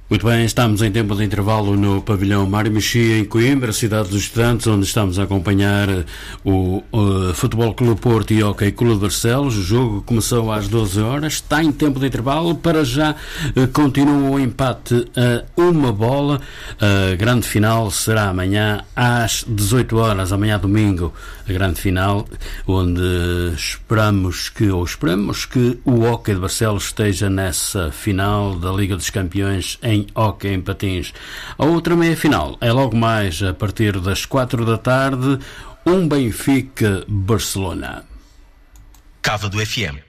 Muito bem, estamos em tempo de intervalo no pavilhão Mário Mexia, em Coimbra, cidade dos estudantes, onde estamos a acompanhar o Futebol Clube Porto e Hóquei Clube de Barcelos. O jogo começou às 12 horas, está em tempo de intervalo, para já continua o empate a uma bola. A grande final será amanhã às 18 horas, amanhã domingo, a grande final, onde esperamos que o Hóquei de Barcelos esteja nessa final da Liga dos Campeões em hóquei em patins. A outra meia-final é logo mais a partir das 4 da tarde, um Benfica-Barcelona. Cava do FM.